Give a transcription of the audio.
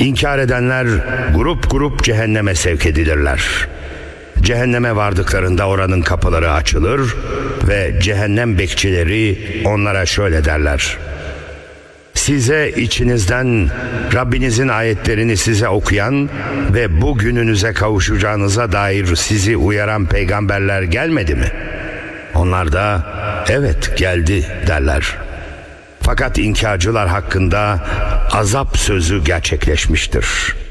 İnkar edenler grup grup cehenneme sevk edilirler. Cehenneme vardıklarında oranın kapıları açılır ve cehennem bekçileri onlara şöyle derler: size içinizden Rabbinizin ayetlerini size okuyan ve bu gününüze kavuşacağınıza dair sizi uyaran peygamberler gelmedi mi? Onlar da evet geldi derler. Fakat inkarcılar hakkında azap sözü gerçekleşmiştir.